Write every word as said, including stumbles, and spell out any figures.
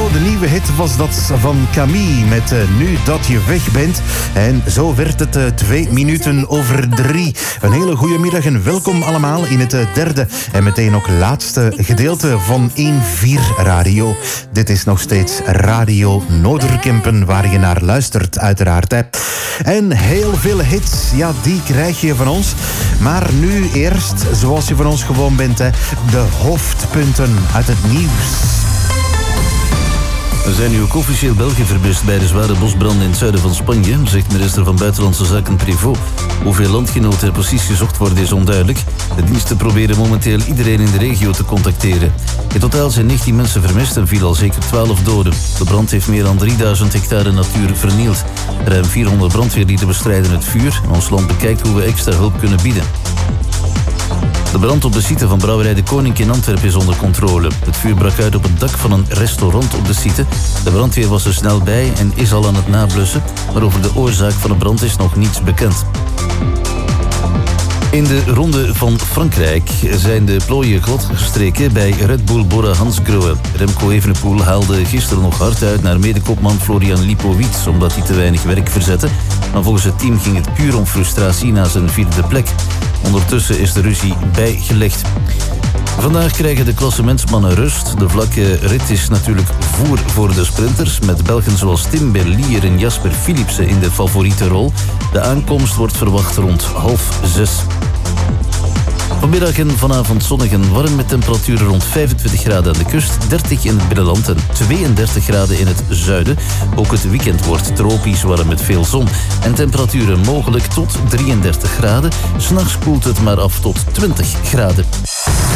Zo, de nieuwe hit was dat van Camille met uh, Nu dat je weg bent. En zo werd het uh, twee minuten over drie. Een hele goede middag en welkom allemaal in het uh, derde en meteen ook laatste gedeelte van één vier Radio. Dit is nog steeds Radio Noorderkempen waar je naar luistert uiteraard. Hè. En heel veel hits, ja die krijg je van ons. Maar nu eerst, zoals je van ons gewoon bent, hè, de hoofdpunten uit het nieuws. Er zijn nu ook officieel Belgen vermist bij de zware bosbranden in het zuiden van Spanje, zegt minister van Buitenlandse Zaken Prévost. Hoeveel landgenoten er precies gezocht worden is onduidelijk. De diensten proberen momenteel iedereen in de regio te contacteren. In totaal zijn negentien mensen vermist en viel al zeker twaalf doden. De brand heeft meer dan drieduizend hectare natuur vernield. Ruim vierhonderd brandweerlieden bestrijden het vuur en ons land bekijkt hoe we extra hulp kunnen bieden. De brand op de site van Brouwerij de Koning in Antwerpen is onder controle. Het vuur brak uit op het dak van een restaurant op de site. De brandweer was er snel bij en is al aan het nablussen, maar over de oorzaak van de brand is nog niets bekend. In de Ronde van Frankrijk zijn de plooien glad gestreken bij Red Bull Bora Hansgrohe. Remco Evenepoel haalde gisteren nog hard uit naar medekopman Florian Lipowitz omdat hij te weinig werk verzette. Maar volgens het team ging het puur om frustratie na zijn vierde plek. Ondertussen is de ruzie bijgelegd. Vandaag krijgen de klassementsmannen rust. De vlakke rit is natuurlijk voer voor de sprinters, met Belgen zoals Tim Berlier en Jasper Philipsen in de favoriete rol. De aankomst wordt verwacht rond half zes. Vanmiddag en vanavond zonnig en warm met temperaturen rond vijfentwintig graden aan de kust, dertig in het binnenland en tweeëndertig graden in het zuiden. Ook het weekend wordt tropisch warm met veel zon en temperaturen mogelijk tot drieëndertig graden. 'S Nachts koelt het maar af tot twintig graden.